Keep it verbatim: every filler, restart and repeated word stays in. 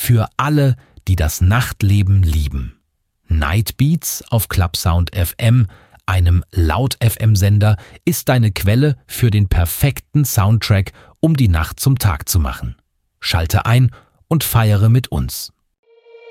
für alle, die das Nachtleben lieben. Nightbeats auf Clubsound F M, einem Laut-F M-Sender, ist deine Quelle für den perfekten Soundtrack, um die Nacht zum Tag zu machen. Schalte ein und feiere mit uns.